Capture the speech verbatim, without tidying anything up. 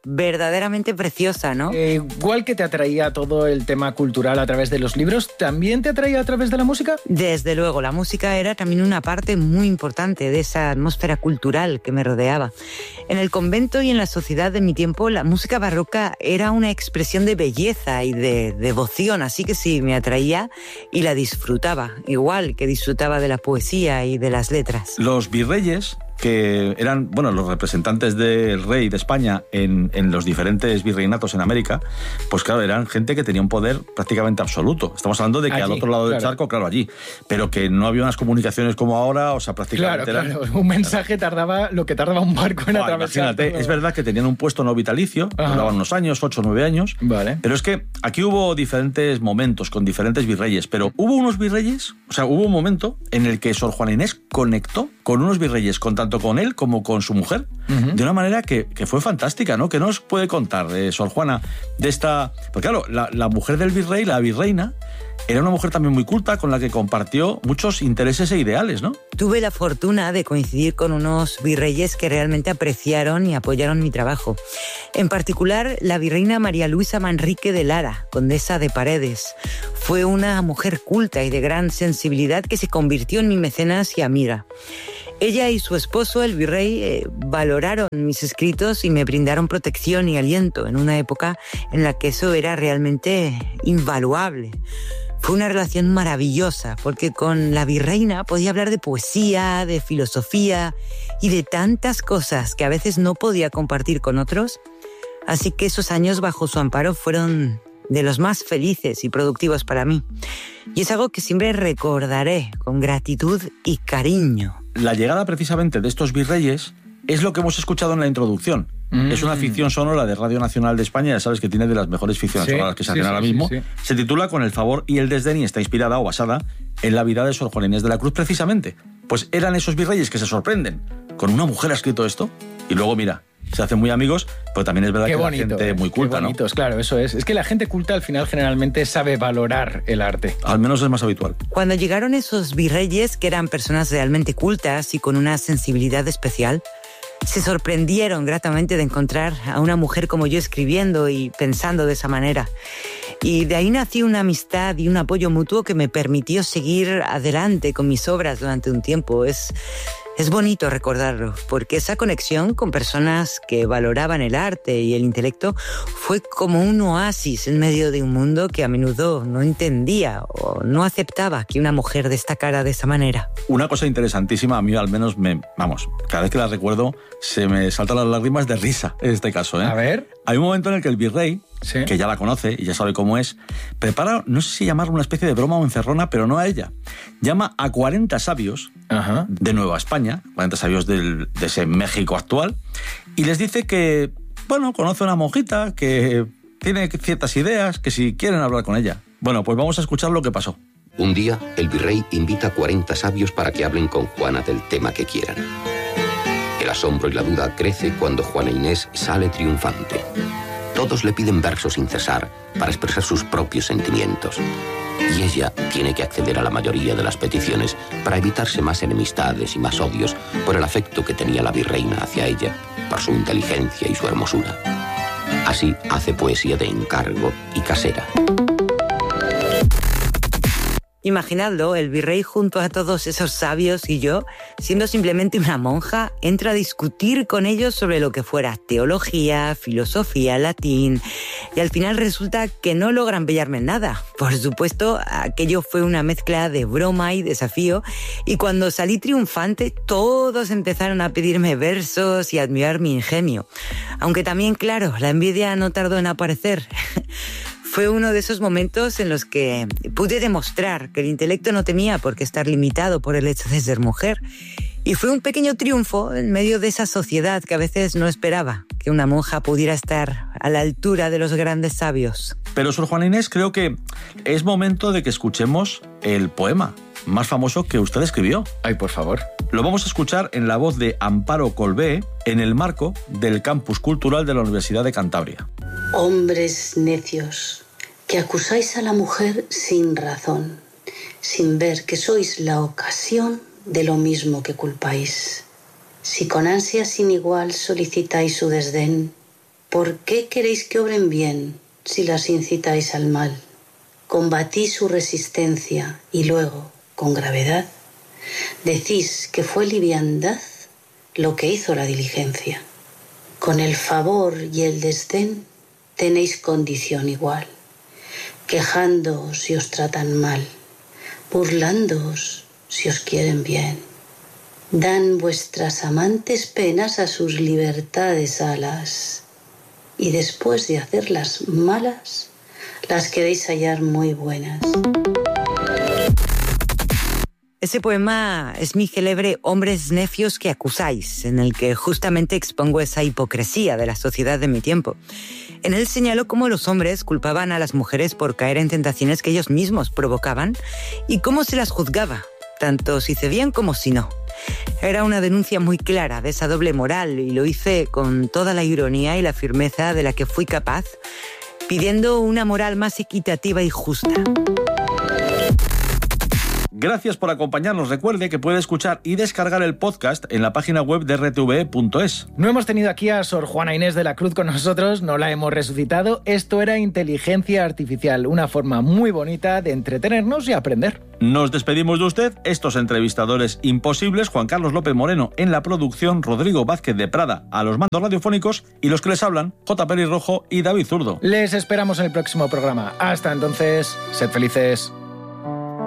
verdaderamente preciosa, ¿no? Eh, igual que te atraía todo el tema cultural a través de los libros, ¿también te atraía a través de la música? Desde luego, la música era también una parte muy importante de esa atmósfera cultural que me rodeaba. En el convento y en la sociedad de mi tiempo, la música barroca era una expresión de belleza y de devoción, así que sí, me atraía y la disfrutaba, igual que disfrutaba de la poesía y de las letras. Los virreyes, que eran, bueno, los representantes del rey de España en, en los diferentes virreinatos en América, pues claro, eran gente que tenía un poder prácticamente absoluto. Estamos hablando de que allí, al otro lado del claro. charco, claro, allí, pero que no había unas comunicaciones como ahora, o sea, prácticamente claro, eran... claro, un mensaje tardaba lo que tardaba un barco en oh, atravesar. Imagínate, todo. Es verdad que tenían un puesto no vitalicio, duraban unos años, ocho o nueve años, vale. Pero es que aquí hubo diferentes momentos con diferentes virreyes, pero hubo unos virreyes, o sea, hubo un momento en el que Sor Juana Inés conectó con unos virreyes, con tanto con él como con su mujer, uh-huh. de una manera que, que fue fantástica, ¿no? Que nos puede contar eh, Sor Juana de esta... Porque claro, la, la mujer del virrey, la virreina, era una mujer también muy culta con la que compartió muchos intereses e ideales, ¿no? Tuve la fortuna de coincidir con unos virreyes que realmente apreciaron y apoyaron mi trabajo. En particular, la virreina María Luisa Manrique de Lara, condesa de Paredes. Fue una mujer culta y de gran sensibilidad que se convirtió en mi mecenas y amiga. Ella y su esposo, el virrey, eh, valoraron mis escritos y me brindaron protección y aliento en una época en la que eso era realmente invaluable. Fue una relación maravillosa, porque con la virreina podía hablar de poesía, de filosofía y de tantas cosas que a veces no podía compartir con otros. Así que esos años bajo su amparo fueron de los más felices y productivos para mí. Y es algo que siempre recordaré con gratitud y cariño. La llegada precisamente de estos virreyes es lo que hemos escuchado en la introducción. Mm. Es una ficción sonora de Radio Nacional de España, ya sabes que tiene de las mejores ficciones sí, sonoras que se hacen sí, ahora sí, mismo. Sí, sí. Se titula Con el favor y el desdén y está inspirada o basada en la vida de Sor Juana Inés de la Cruz, precisamente. Pues eran esos virreyes que se sorprenden. Con una mujer ha escrito esto y luego, mira, se hacen muy amigos, pero también es verdad qué que bonito, la gente muy culta, qué bonitos, ¿no? Claro, eso es. Es que la gente culta al final generalmente sabe valorar el arte. Al menos es más habitual. Cuando llegaron esos virreyes, que eran personas realmente cultas y con una sensibilidad especial, se sorprendieron gratamente de encontrar a una mujer como yo escribiendo y pensando de esa manera. Y de ahí nació una amistad y un apoyo mutuo que me permitió seguir adelante con mis obras durante un tiempo. Es... Es bonito recordarlo, porque esa conexión con personas que valoraban el arte y el intelecto fue como un oasis en medio de un mundo que a menudo no entendía o no aceptaba que una mujer destacara de esa manera. Una cosa interesantísima, a mí al menos, me, vamos, cada vez que la recuerdo se me saltan las lágrimas de risa en este caso, ¿eh? A ver. Hay un momento en el que el virrey, ¿sí? que ya la conoce y ya sabe cómo es, prepara, no sé si llamarlo una especie de broma o encerrona, pero no a ella. Llama a cuarenta sabios Ajá. de Nueva España, cuarenta sabios del, de ese México actual, y les dice que, bueno, conoce a una monjita, que tiene ciertas ideas, que si quieren hablar con ella. Bueno, pues vamos a escuchar lo que pasó. Un día, el virrey invita a cuarenta sabios para que hablen con Juana del tema que quieran. El asombro y la duda crece cuando Juana Inés sale triunfante. Todos le piden versos sin cesar para expresar sus propios sentimientos. Y ella tiene que acceder a la mayoría de las peticiones para evitarse más enemistades y más odios por el afecto que tenía la virreina hacia ella, por su inteligencia y su hermosura. Así hace poesía de encargo y casera. Imaginadlo, el virrey junto a todos esos sabios y yo, siendo simplemente una monja, entra a discutir con ellos sobre lo que fuera teología, filosofía, latín, y al final resulta que no logran pillarme en nada. Por supuesto, aquello fue una mezcla de broma y desafío, y cuando salí triunfante, todos empezaron a pedirme versos y a admirar mi ingenio. Aunque también, claro, la envidia no tardó en aparecer. Fue uno de esos momentos en los que pude demostrar que el intelecto no tenía por qué estar limitado por el hecho de ser mujer. Y fue un pequeño triunfo en medio de esa sociedad que a veces no esperaba que una monja pudiera estar a la altura de los grandes sabios. Pero, Sor Juana Inés, creo que es momento de que escuchemos el poema más famoso que usted escribió. Ay, por favor. Lo vamos a escuchar en la voz de Amparo Colbé en el marco del Campus Cultural de la Universidad de Cantabria. Hombres necios, que acusáis a la mujer sin razón, sin ver que sois la ocasión de lo mismo que culpáis. Si con ansia sin igual solicitáis su desdén, ¿por qué queréis que obren bien si las incitáis al mal? Combatís su resistencia y luego, con gravedad, decís que fue liviandad lo que hizo la diligencia. Con el favor y el desdén tenéis condición igual, quejándoos si os tratan mal, burlándoos si os quieren bien. Dan vuestras amantes penas a sus libertades alas, y después de hacerlas malas, las queréis hallar muy buenas. Ese poema es mi célebre Hombres necios que acusáis, en el que justamente expongo esa hipocresía de la sociedad de mi tiempo. En él señalo cómo los hombres culpaban a las mujeres por caer en tentaciones que ellos mismos provocaban y cómo se las juzgaba, tanto si cedían como si no. Era una denuncia muy clara de esa doble moral y lo hice con toda la ironía y la firmeza de la que fui capaz, pidiendo una moral más equitativa y justa. Gracias por acompañarnos. Recuerde que puede escuchar y descargar el podcast en la página web de R T V E punto es. No hemos tenido aquí a Sor Juana Inés de la Cruz con nosotros, no la hemos resucitado. Esto era inteligencia artificial, una forma muy bonita de entretenernos y aprender. Nos despedimos de usted, estos entrevistadores imposibles, Juan Carlos López Moreno en la producción, Rodrigo Vázquez de Prada a los mandos radiofónicos y los que les hablan, J. Pelirrojo y David Zurdo. Les esperamos en el próximo programa. Hasta entonces, sed felices.